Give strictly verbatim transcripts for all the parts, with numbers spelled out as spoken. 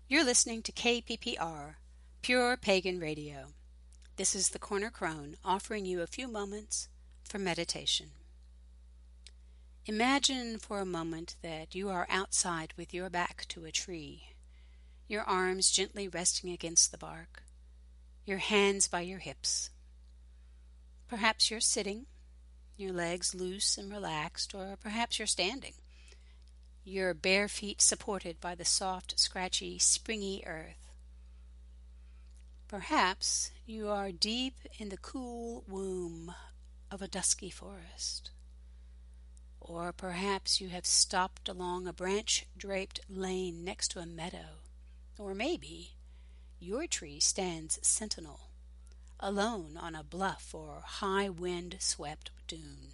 You're listening to K P P R, Pure Pagan Radio. This is the Corner Crone offering you a few moments for meditation. Imagine for a moment that you are outside with your back to a tree, your arms gently resting against the bark, your hands by your hips. Perhaps you're sitting, your legs loose and relaxed, or perhaps you're standing, your bare feet supported by the soft, scratchy, springy earth. Perhaps you are deep in the cool womb of a dusky forest. Or perhaps you have stopped along a branch-draped lane next to a meadow. Or maybe your tree stands sentinel, alone on a bluff or high wind-swept dune.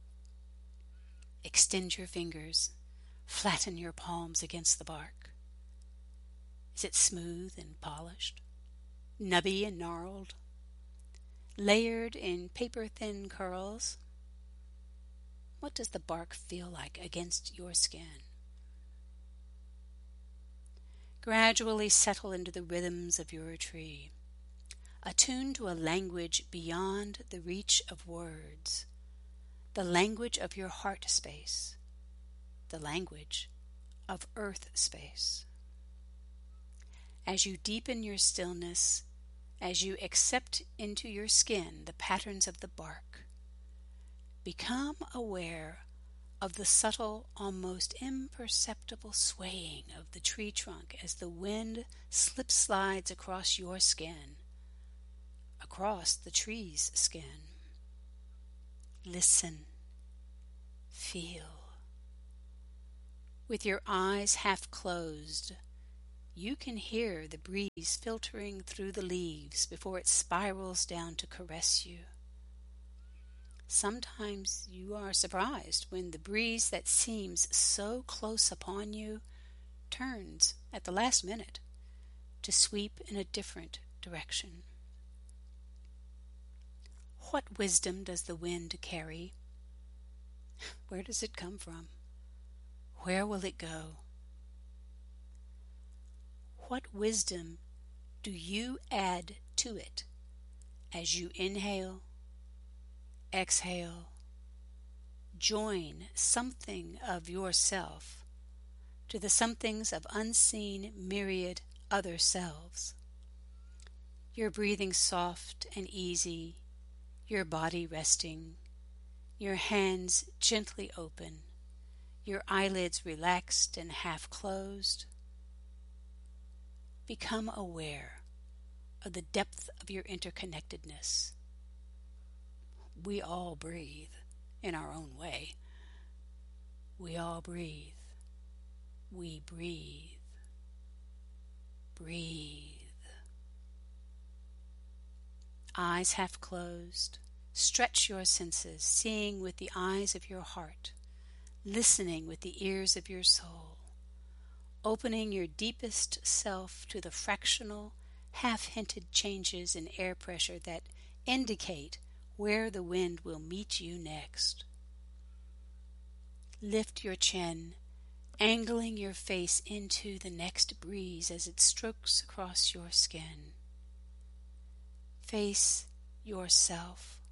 Extend your fingers, flatten your palms against the bark. Is it smooth and polished, nubby and gnarled, layered in paper-thin curls? What does the bark feel like against your skin? Gradually settle into the rhythms of your tree, attuned to a language beyond the reach of words, the language of your heart space, the language of earth space. As you deepen your stillness, as you accept into your skin the patterns of the bark, become aware of the subtle, almost imperceptible swaying of the tree trunk as the wind slip-slides across your skin, across the tree's skin. Listen, feel. With your eyes half closed, you can hear the breeze filtering through the leaves before it spirals down to caress you. Sometimes you are surprised when the breeze that seems so close upon you turns at the last minute to sweep in a different direction. What wisdom does the wind carry? Where does it come from? Where will it go? What wisdom do you add to it as you inhale, exhale, join something of yourself to the somethings of unseen myriad other selves? Your breathing soft and easy, your body resting, your hands gently open, your eyelids relaxed and half closed. Become aware of the depth of your interconnectedness. We all breathe in our own way. We all breathe. We breathe. Breathe. Eyes half closed. Stretch your senses, seeing with the eyes of your heart, listening with the ears of your soul, opening your deepest self to the fractional, half-hinted changes in air pressure that indicate where the wind will meet you next. Lift your chin, angling your face into the next breeze as it strokes across your skin. Face yourself.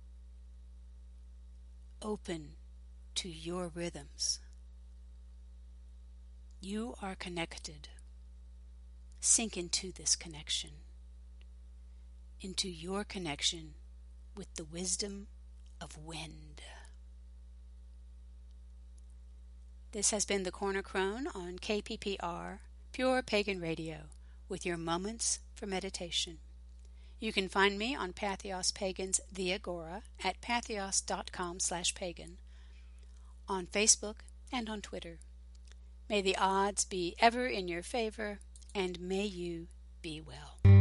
Open to your rhythms. You are connected. Sink into this connection, into your connection with the wisdom of wind. This has been the Corner Crone on K P P R, Pure Pagan Radio, with your moments for meditation. You can find me on Patheos Pagans The Agora at patheos.com slash pagan, on Facebook and on Twitter. May the odds be ever in your favor, and may you be well.